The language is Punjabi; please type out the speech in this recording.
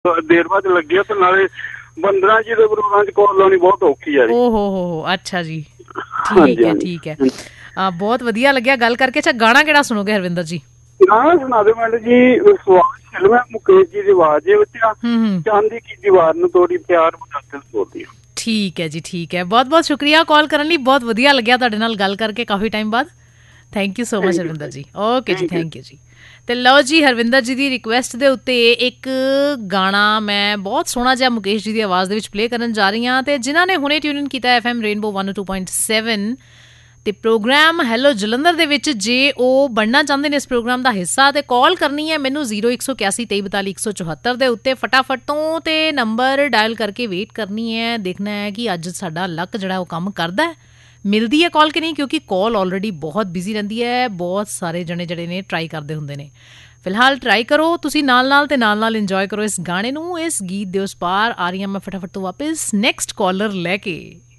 ਦੇਰ ਬਾਅਦ ਲੱਗਿਆ ਤੇ ਨਾਲੇ 15 ਜੀ ਦੇ ਪ੍ਰੋਗਰਾਮ 'ਚ ਕਾਲ ਲਾਉਣੀ ਬਹੁਤ ਔਖੀ ਆ ਜੀ। ਓਹੋ ਅੱਛਾ ਜੀ, ਠੀਕ ਹੈ ਠੀਕ ਹੈ। ਬਹੁਤ ਵਧੀਆ ਲੱਗਿਆ ਗੱਲ ਕਰਕੇ। ਅੱਛਾ ਗਾਣਾ ਕਿਹੜਾ ਸੁਣੋਗੇ ਹਰਵਿੰਦਰ ਜੀ? ਗਾਣਾ ਸੁਣਾ ਦਿਓ ਮੈਡਮ ਜੀ। ਫਿਲਮ ਹੈ ਮੁਕੇਸ਼ ਜੀ ਦੀ ਆਵਾਜ਼ ਦੇ ਵਿੱਚ ਆ, ਚਾਂਦੀ ਕੀ ਦੀਵਾਰ ਨੂੰ ਤੋੜੀ ਪਿਆਰ ਮੁਕਾਬਲੇ ਬੋਲਦੀ ਆ। ਠੀਕ ਹੈ ਜੀ ਠੀਕ ਹੈ। ਬਹੁਤ ਬਹੁਤ ਸ਼ੁਕਰੀਆ ਕਾਲ ਕਰਨ ਲਈ, ਬਹੁਤ ਵਧੀਆ ਲੱਗਿਆ ਤੁਹਾਡੇ ਨਾਲ ਗੱਲ ਕਰਕੇ ਕਾਫੀ ਟਾਈਮ ਬਾਅਦ। Thank you so much Harvinder ਜੀ। ਓਕੇ ਜੀ, ਥੈਂਕ ਯੂ ਜੀ। ਤੇ ਲਓ ਜੀ, ਹਰਵਿੰਦਰ ਜੀ ਦੀ ਰਿਕੁਐਸਟ ਦੇ ਉੱਤੇ ਇੱਕ ਗਾਣਾ ਮੈਂ ਬਹੁਤ ਸੋਹਣਾ ਜਿਹਾ ਮੁਕੇਸ਼ ਜੀ ਦੀ ਆਵਾਜ਼ ਦੇ ਵਿੱਚ ਪਲੇ ਕਰਨ ਜਾ ਰਹੀ ਹਾਂ। ਤੇ ਜਿਨ੍ਹਾਂ ਨੇ ਹੁਣੇ ਟਿਊਨ ਇਨ ਕੀਤਾ FM ਰੇਨਬੋ 102.7 ਤੇ ਪ੍ਰੋਗਰਾਮ ਹੈਲੋ ਜਲੰਧਰ ਦੇ ਵਿੱਚ, ਜੇ ਉਹ ਬਣਨਾ ਚਾਹੁੰਦੇ ਨੇ ਇਸ ਪ੍ਰੋਗਰਾਮ ਦਾ ਹਿੱਸਾ, ਤੇ ਕਾਲ ਕਰਨੀ ਹੈ ਮੈਨੂੰ 0181 2342 174 ਦੇ ਉੱਤੇ ਫਟਾਫਟ ਤੋਂ, ਤੇ ਨੰਬਰ ਡਾਇਲ ਕਰਕੇ ਵੇਟ ਕਰਨੀ ਹੈ। ਦੇਖਣਾ ਹੈ ਕਿ ਅੱਜ ਸਾਡਾ ਲੱਕ ਜਿਹੜਾ ਉਹ ਕੰਮ ਕਰਦਾ ਹੈ, ਮਿਲਦੀ ਹੈ ਕਾਲ ਕਿ ਨਹੀਂ, ਕਿਉਂਕਿ ਕਾਲ ਆਲਰੇਡੀ ਬਹੁਤ ਬਿਜ਼ੀ ਰਹਿੰਦੀ ਹੈ। ਬਹੁਤ ਸਾਰੇ ਜਣੇ ਜਿਹੜੇ ਨੇ ਟਰਾਈ ਕਰਦੇ ਹੁੰਦੇ ਨੇ। ਫਿਲਹਾਲ ਟਰਾਈ ਕਰੋ ਤੁਸੀਂ ਨਾਲ ਤੇ ਨਾਲ ਇੰਜੋਏ ਕਰੋ ਇਸ ਗਾਣੇ ਨੂੰ। ਇਸ ਗੀਤ ਦੇ ਉਸ ਪਾਰ ਆ ਰਹੀ ਹਾਂ ਮੈਂ ਫਟਾਫਟ ਤੋਂ ਵਾਪਿਸ ਨੈਕਸਟ ਕਾਲਰ ਲੈ ਕੇ।